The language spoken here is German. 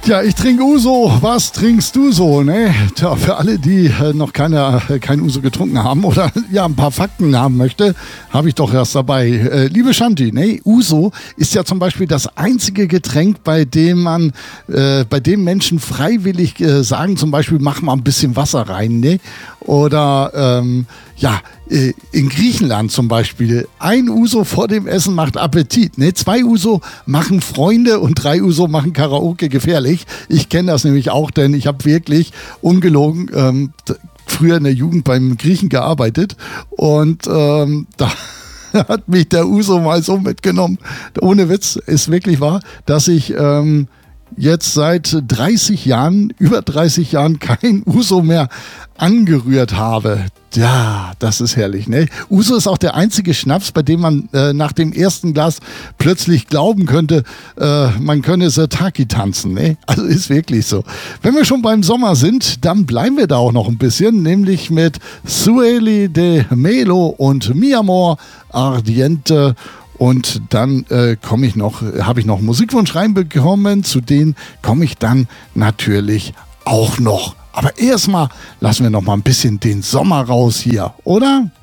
Ja, ich trinke Uso. Was trinkst du so, ne? Tja, für alle, die noch kein Uso getrunken haben oder ja ein paar Fakten haben möchte, habe ich doch erst dabei. Liebe Shanti, ne? Uso ist ja zum Beispiel das einzige Getränk, bei dem Menschen freiwillig sagen, zum Beispiel, mach mal ein bisschen Wasser rein, ne? Oder in Griechenland zum Beispiel, ein Uso vor dem Essen macht Appetit. Ne? 2 Uso machen Freunde und 3 Uso machen Karaoke gefährlich. Ich kenne das nämlich auch, denn ich habe wirklich ungelogen früher in der Jugend beim Griechen gearbeitet und da hat mich der Uso mal so mitgenommen. Ohne Witz, ist wirklich wahr, dass ich jetzt seit über 30 Jahren kein Uso mehr angerührt habe. Ja, das ist herrlich, ne? Uso ist auch der einzige Schnaps, bei dem man nach dem ersten Glas plötzlich glauben könnte, man könne Sirtaki tanzen, ne? Also ist wirklich so. Wenn wir schon beim Sommer sind, dann bleiben wir da auch noch ein bisschen, nämlich mit Sueli de Melo und Mi Amor Ardiente. Und dann habe ich noch einen Musikwunsch reinbekommen, zu denen komme ich dann natürlich auch noch. Aber erstmal lassen wir noch mal ein bisschen den Sommer raus hier, oder?